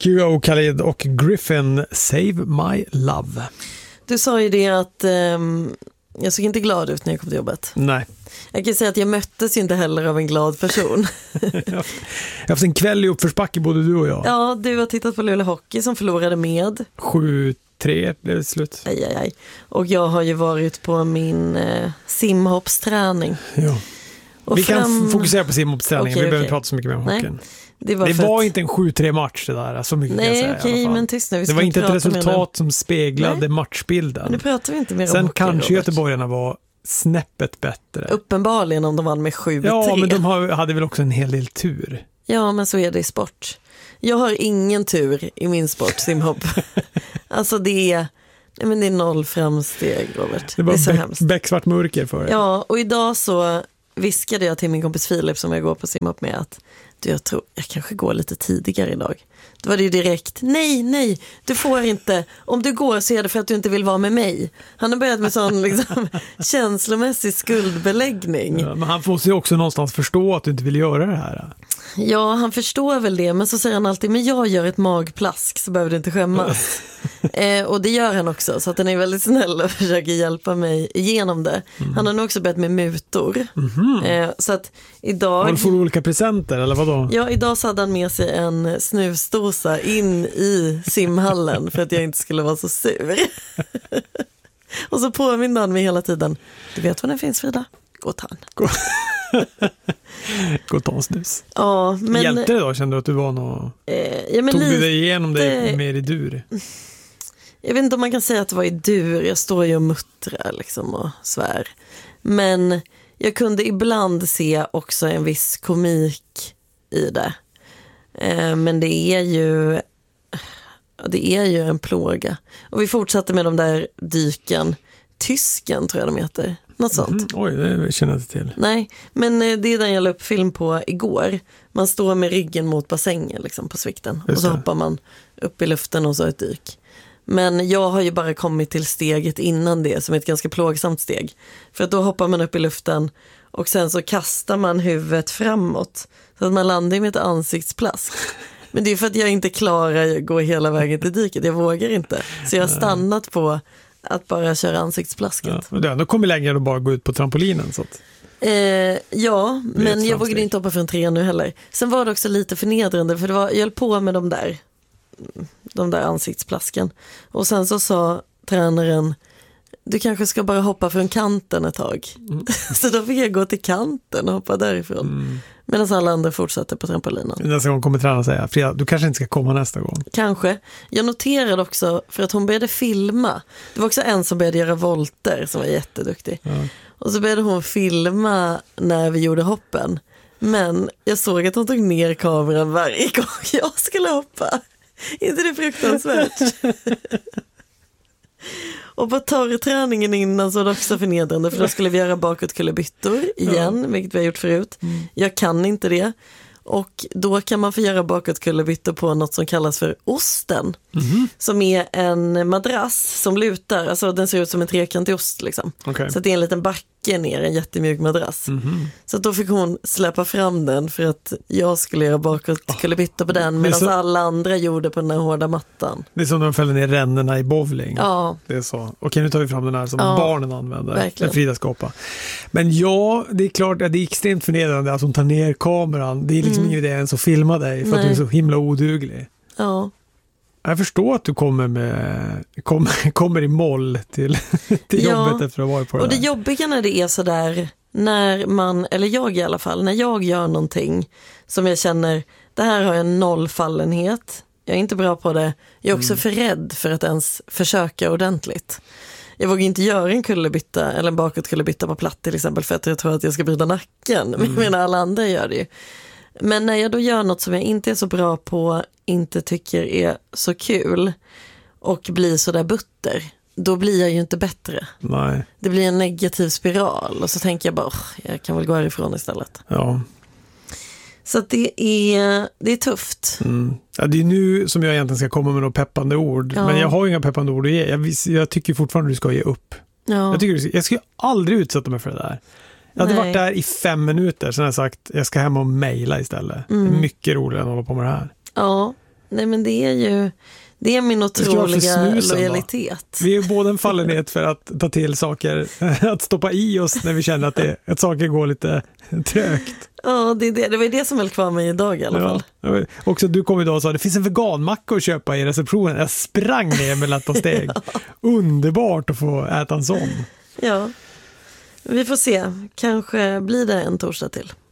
QO, Khalid och Griffin, Save My Love. Du sa ju det att jag såg inte glad ut när jag kom till jobbet. Nej. Jag kan säga att jag möttes ju inte heller av en glad person. Jag har haft en kväll i uppförsbacke, både du och jag. Ja, du har tittat på Luleå Hockey som förlorade med 7-3 blev det slut. Aj. Och jag har ju varit på min simhoppsträning. Ja. Vi kan fokusera på simhoppsträningen. Vi behöver inte prata så mycket mer om hockeyn. Det var inte en 7-3 match det där. Så mycket nej, kan jag säga, men tyst nu. Det var inte ett resultat som speglade matchbilden. Men nu pratar vi inte mer om sen hockey, kanske Robert. Göteborgarna var snäppet bättre. Uppenbarligen om de vann med 7-3. Ja, men de hade väl också en hel del tur. Ja, men så är det i sport. Jag har ingen tur i min sport, simhopp. Alltså det är 0 framsteg, Robert. Det var så hemskt. becksvart mörker för det. Ja, och idag så viskade jag till min kompis Filip som jag går på simhopp med att jag tror jag kanske går lite tidigare idag. Då var det ju direkt, nej, du får inte. Om du går så är det för att du inte vill vara med mig. Han har börjat med sån liksom, känslomässig skuldbeläggning. Ja, men han måste ju också någonstans förstå att du inte vill göra det här. Ja, han förstår väl det, men så säger han alltid, men jag gör ett magplask så behöver du inte skämmas. Och det gör han också, så att han är väldigt snäll och försöker hjälpa mig igenom det. Han har nog också börjat med mutor. Så att idag... Har du fått olika presenter, eller vadå? Ja, idag så hade han med sig en snusdosa in i simhallen för att jag inte skulle vara så sur. Och så påminner han mig hela tiden, du vet var den finns, Frida? Gå och ta den. Gå och ta en snus. Ja, men... Hjälpte det då? Kände du att du var något... Tog du dig igenom det mer i dur? Jag vet inte om man kan säga att det var i dur. Jag står ju och muttrar liksom och svär. Men jag kunde ibland se också en viss komik i det. Men det är ju en plåga. Och vi fortsatte med de där dyken. Tysken tror jag de heter. Något sånt. Oj, det känner jag inte till. Nej, men det är den jag la upp film på igår. Man står med ryggen mot bassängen liksom, på svikten. Och så hoppar man upp i luften och så ett dyk. Men jag har ju bara kommit till steget innan det, som är ett ganska plågsamt steg. För att då hoppar man upp i luften och sen så kastar man huvudet framåt. Så att man landar med ett ansiktsplask. Men det är för att jag inte klarar att gå hela vägen till dyket. Jag vågar inte. Så jag har stannat på att bara köra ansiktsplasket. Ja, men då kommer längre att bara gå ut på trampolinen. Så att... Ja, men jag vågade inte hoppa från 3 nu heller. Sen var det också lite förnedrande, för jag höll på med de där ansiktsplasken. Och sen så sa tränaren, du kanske ska bara hoppa från kanten ett tag. Så då fick jag gå till kanten och hoppa därifrån. Medan alla andra fortsatte på trampolinen. Nästa gång kommer tränaren säga, Frida, du kanske inte ska komma nästa gång. Kanske. Jag noterade också, för att hon började filma. Det var också en som började göra volter som var jätteduktig. Ja. Och så började hon filma när vi gjorde hoppen. Men jag såg att hon tog ner kameran varje gång jag skulle hoppa. Inte det fruktansvärt? Och på torrträningen innan så var det också förnedrande, för då skulle vi göra bakåtkullerbyttor igen, vilket vi har gjort förut. Jag kan inte det. Och då kan man få göra bakåtkullerbyttor på något som kallas för osten. Som är en madrass som lutar. Alltså den ser ut som en trekantig ost liksom. Okay. Så det är en liten backe ner, en jättemjuk madrass. Så då fick hon släppa fram den för att jag skulle göra bakåtkullerbyttor på den, medan alla andra gjorde på den här hårda mattan. Det är som när de fäller ner rännorna i bowling. Ja. Det är så. Okej, nu tar vi fram den här som barnen använder. Verkligen. Frida skapa. Men ja, det är klart att det är extremt förnedrande att hon tar ner kameran. Det är liksom ingen idé ens att filma dig för att du är så himla oduglig. Ja. Jag förstår att du kommer i moll till jobbet efter att ha varit på det. Och det jobbiga när det är så där, när man, eller jag i alla fall, när jag gör någonting som jag känner, det här har jag nollfallenhet, jag är inte bra på det, jag är också för rädd för att ens försöka ordentligt. Jag vågar inte göra en kullerbytta eller en bakåtkullerbytta på platt till exempel, för att jag tror att jag ska bryta nacken. Men jag menar, alla andra gör det ju. Men när jag då gör något som jag inte är så bra på, inte tycker är så kul och blir så där butter, då blir jag ju inte bättre. Nej. Det blir en negativ spiral och så tänker jag bara, jag kan väl gå härifrån istället. Ja. Så att det är tufft. Ja, det är nu som jag egentligen ska komma med några peppande ord. Ja. Men jag har inga peppande ord att ge. Jag tycker fortfarande du ska ge upp. Ja. Jag ska aldrig utsätta mig för det där. Jag hade varit där i 5 minuter, sen har jag sagt jag ska hem och mejla istället. Det är mycket roligare än att hålla på med det här. Ja. nej men det är min otroliga lojalitet. Vi är både en fallenhet för att ta till saker, att stoppa i oss när vi känner att saker går lite trögt. Ja, det var det som höll kvar mig idag i alla fall. Ja. Också du kom idag och sa, det finns en veganmacka att köpa i receptionen. Jag sprang ner med lätta steg. Underbart att få äta en sån. Ja, vi får se. Kanske blir det en torsdag till.